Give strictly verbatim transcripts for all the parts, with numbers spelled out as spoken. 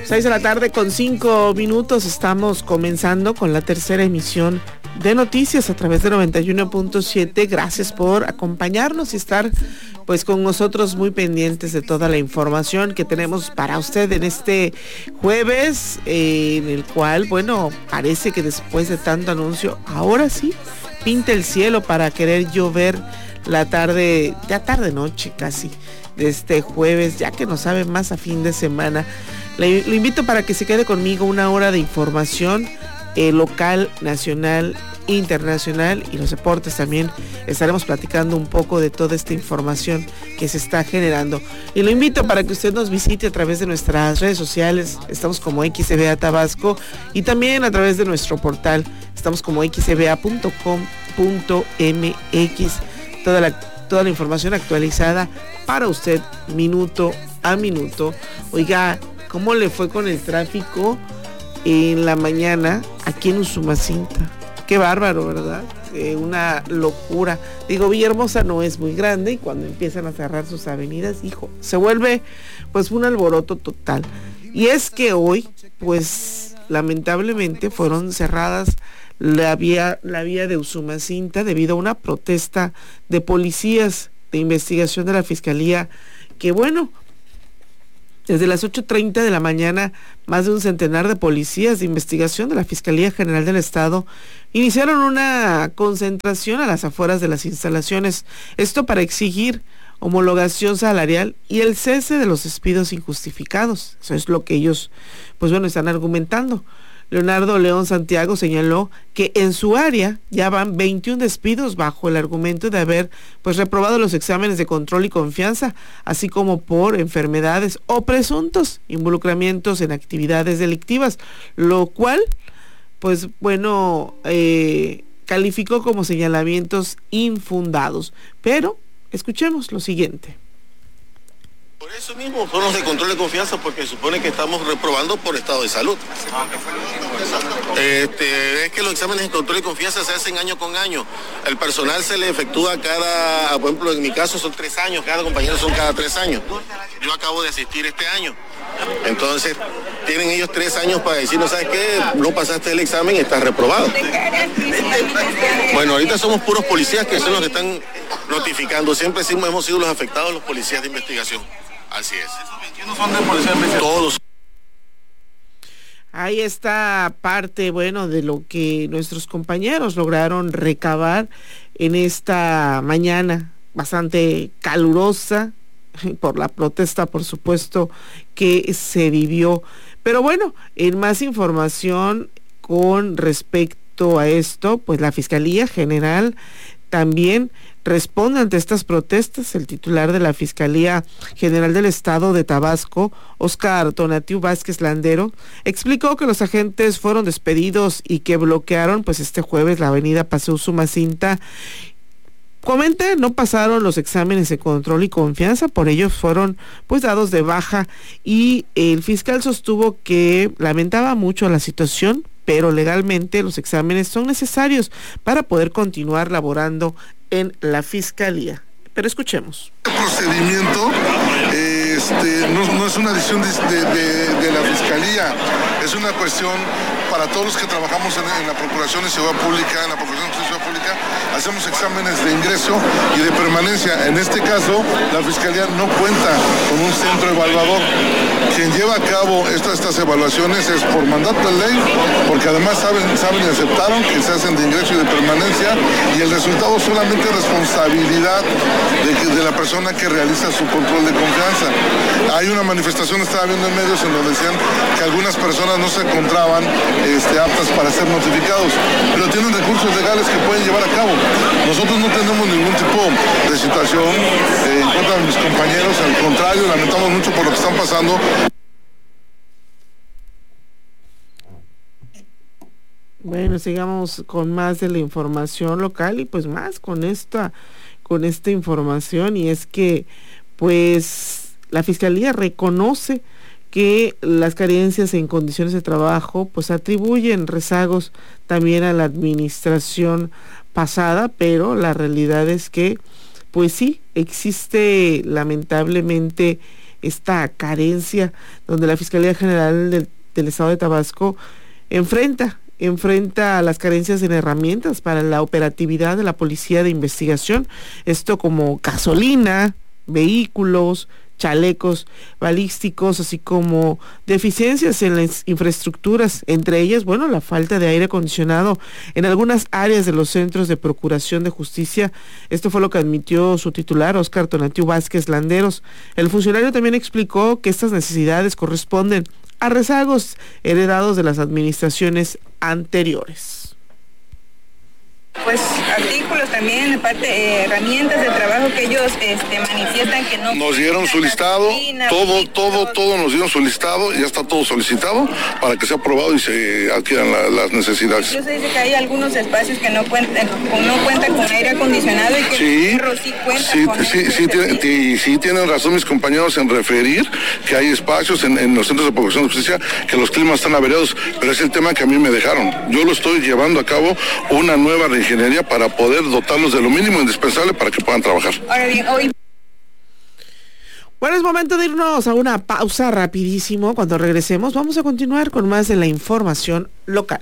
seis de la tarde con cinco minutos, estamos comenzando con la tercera emisión de noticias a través de noventa y uno punto siete. Gracias por acompañarnos y estar pues con nosotros muy pendientes de toda la información que tenemos para usted en este jueves, eh, en el cual, bueno, parece que después de tanto anuncio, ahora sí, pinta el cielo para querer llover la tarde, ya tarde noche casi, de este jueves, ya que nos sabe más a fin de semana. Le, lo invito para que se quede conmigo una hora de información eh, local, nacional, internacional y los deportes también. Estaremos platicando un poco de toda esta información que se está generando. Y lo invito para que usted nos visite a través de nuestras redes sociales. Estamos como X C B A Tabasco y también a través de nuestro portal. Estamos como x c b a punto com punto m x. Toda la, toda la información actualizada para usted minuto a minuto. Oiga, ¿cómo le fue con el tráfico en la mañana aquí en Usumacinta? Qué bárbaro, ¿verdad? Eh, una locura. Digo, Villahermosa no es muy grande y cuando empiezan a cerrar sus avenidas, hijo, se vuelve pues un alboroto total. Y es que hoy, pues lamentablemente fueron cerradas la vía, la vía de Usumacinta debido a una protesta de policías de investigación de la Fiscalía, que bueno, desde las ocho treinta de la mañana, más de un centenar de policías de investigación de la Fiscalía General del Estado iniciaron una concentración a las afueras de las instalaciones, esto para exigir homologación salarial y el cese de los despidos injustificados. Eso es lo que ellos, pues bueno, están argumentando. Leonardo León Santiago señaló que en su área ya van veintiún despidos bajo el argumento de haber pues reprobado los exámenes de control y confianza, así como por enfermedades o presuntos involucramientos en actividades delictivas, lo cual pues bueno eh, calificó como señalamientos infundados. Pero escuchemos lo siguiente. Por eso mismo fueron los de control de confianza, porque supone que estamos reprobando por estado de salud. Este, es que los exámenes de control de confianza se hacen año con año. El personal se le efectúa cada, por ejemplo, en mi caso son tres años, cada compañero son cada tres años. Yo acabo de asistir este año. Entonces, tienen ellos tres años para decir, no sabes qué, no pasaste el examen y estás reprobado. Bueno, ahorita somos puros policías que son los que están notificando. Siempre sí hemos sido los afectados, los policías de investigación. Así es. ¿Quiénes son de policía de investigación? Todos. Ahí está parte, bueno, de lo que nuestros compañeros lograron recabar en esta mañana bastante calurosa, por la protesta, por supuesto, que se vivió. Pero bueno, en más información con respecto a esto, pues la Fiscalía General también responde ante estas protestas. El titular de la Fiscalía General del Estado de Tabasco, Óscar Tonatiu Vázquez Landero, explicó que los agentes fueron despedidos y que bloquearon pues este jueves la avenida Paseo Usumacinta. Comenta, no pasaron los exámenes de control y confianza, por ello fueron pues dados de baja, y el fiscal sostuvo que lamentaba mucho la situación, pero legalmente los exámenes son necesarios para poder continuar laborando en la Fiscalía. Pero escuchemos. El procedimiento este, no, no es una decisión de, de, de, de la Fiscalía, es una cuestión para todos los que trabajamos en, en la Procuración de Seguridad Pública, en la Procuración de Seguridad Pública, hacemos exámenes de ingreso y de permanencia. En este caso, la Fiscalía no cuenta con un centro evaluador. Quien lleva a cabo esta, estas evaluaciones es por mandato de ley, porque además saben, saben y aceptaron que se hacen de ingreso y de permanencia, y el resultado solamente es responsabilidad de, de la persona que realiza su control de confianza. Hay una manifestación, estaba viendo en medios, en donde decían que algunas personas no se encontraban este, aptas para ser notificados, pero tienen recursos legales que pueden llevar a cabo. Nosotros no tenemos ningún tipo de situación eh, en contra de mis compañeros, al contrario, lamentamos mucho por lo que están pasando. Bueno, sigamos con más de la información local y pues más con esta, con esta información, y es que pues la Fiscalía reconoce que las carencias en condiciones de trabajo pues atribuyen rezagos también a la administración pasada, pero la realidad es que pues sí, existe lamentablemente esta carencia donde la Fiscalía General del, del Estado de Tabasco enfrenta enfrenta a las carencias en herramientas para la operatividad de la Policía de Investigación, esto como gasolina, vehículos, chalecos balísticos, así como deficiencias en las infraestructuras, entre ellas, bueno, la falta de aire acondicionado en algunas áreas de los centros de procuración de justicia. Esto fue lo que admitió su titular, Óscar Tonatiu Vázquez Landeros. El funcionario también explicó que estas necesidades corresponden a rezagos heredados de las administraciones anteriores. Pues artículos también, aparte eh, herramientas de trabajo que ellos este, manifiestan que no... Nos dieron su listado, todo, todo, todo nos dieron su listado, ya está todo solicitado para que sea aprobado y se adquieran la, las necesidades. Incluso dice que hay algunos espacios que no cuentan, no cuentan con aire acondicionado y que sí, el perro sí cuenta sí, con sí, este sí, tiene, sí, sí tienen razón mis compañeros en referir que hay espacios en, en los centros de procuración de justicia que los climas están averiados, pero es el tema que a mí me dejaron. Yo lo estoy llevando a cabo una nueva ingeniería para poder dotarlos de lo mínimo indispensable para que puedan trabajar. Ahora bien, hoy... Bueno, es momento de irnos a una pausa rapidísimo. Cuando regresemos vamos a continuar con más de la información local.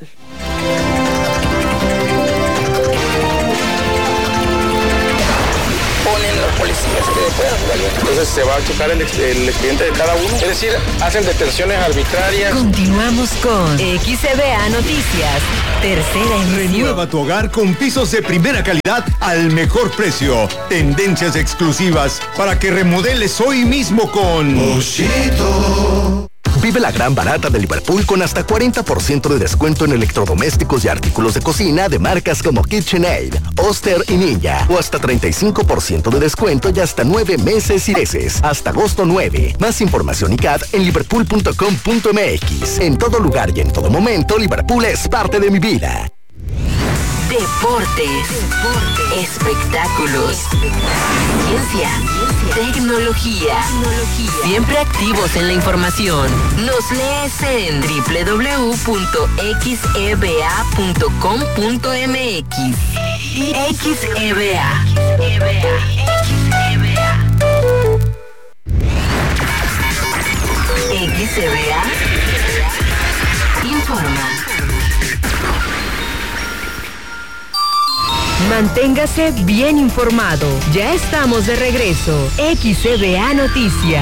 Ponen los policías que puedan jugar. Entonces se va a checar el, el expediente de cada uno. Es decir, hacen detenciones arbitrarias. Continuamos con X C B A Noticias, tercera emisión. Renueva tu hogar con pisos de primera calidad al mejor precio. Tendencias exclusivas para que remodeles hoy mismo con Moschito. Vive la gran barata de Liverpool con hasta cuarenta por ciento de descuento en electrodomésticos y artículos de cocina de marcas como KitchenAid, Oster y Ninja. O hasta treinta y cinco por ciento de descuento y hasta nueve meses y meses. Hasta agosto nueve. Más información y C A D en liverpool punto com punto m x. En todo lugar y en todo momento, Liverpool es parte de mi vida. Deportes, Deportes. Espectáculos, ciencia, tecnología. tecnología, siempre activos en la información. Nos lees en doble u doble u doble u punto x e b a punto com punto m x. X E B A. X E B A informa. Manténgase bien informado. Ya estamos de regreso. X E B A Noticias.